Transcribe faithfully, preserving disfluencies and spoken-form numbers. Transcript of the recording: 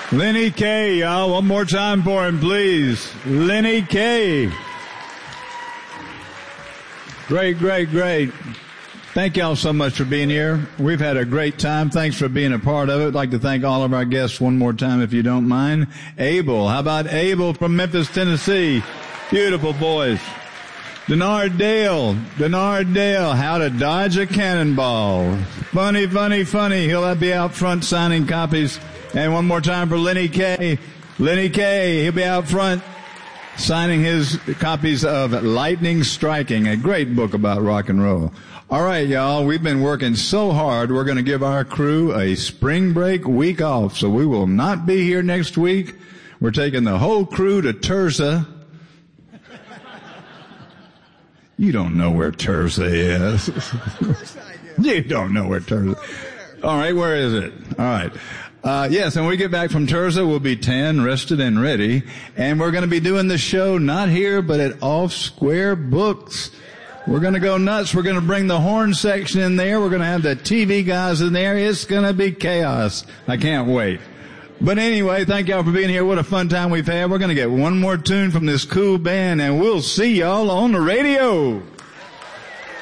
Lenny Kaye, y'all. One more time for him, please. Lenny Kaye. Great, great, great. Thank y'all so much for being here. We've had a great time. Thanks for being a part of it. I'd like to thank all of our guests one more time, if you don't mind. Abel. How about Abel from Memphis, Tennessee? Beautiful voice. Denard Dale. Denard Dale. How to dodge a cannonball. Funny, funny, funny. He'll be out front signing copies. And one more time for Lenny Kaye. Lenny Kaye. He'll be out front signing his copies of Lightning Striking, a great book about rock and roll. All right, y'all, we've been working so hard, we're going to give our crew a spring break week off, so we will not be here next week. We're taking the whole crew to Terza. You don't know where Terza is. You don't know where Terza is. All right, where is it? All right. Uh, yes, and when we get back from Terza, we'll be tan, rested, and ready. And we're going to be doing the show not here, but at Off Square Books. We're going to go nuts. We're going to bring the horn section in there. We're going to have the T V guys in there. It's going to be chaos. I can't wait. But anyway, thank y'all for being here. What a fun time we've had. We're going to get one more tune from this cool band, and we'll see y'all on the radio.